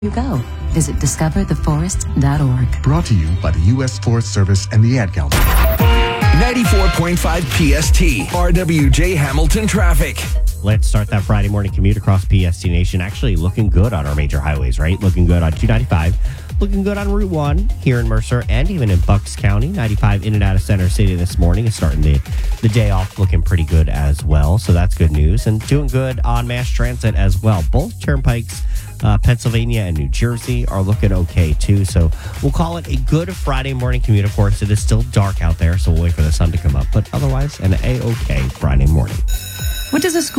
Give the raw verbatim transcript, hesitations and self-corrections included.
you go. Visit discover the forest dot org. Brought to you by the U S Forest Service and the Ad Council. ninety-four point five P S T, R W J Hamilton traffic. Let's start that Friday morning commute across P S T Nation. Actually looking good on our major highways, right? Looking good on two ninety-five. Looking good on Route one here in Mercer and even in Bucks County. ninety-five in and out of Center City this morning is starting the, the day off looking pretty good as well. So that's good news. And doing good on mass transit as well. Both turnpikes, uh, Pennsylvania and New Jersey, are looking okay too. So we'll call it a good Friday morning commute. Of course, it is still dark out there, so we'll wait for the sun to come up. But otherwise, an A-okay Friday morning. What does a school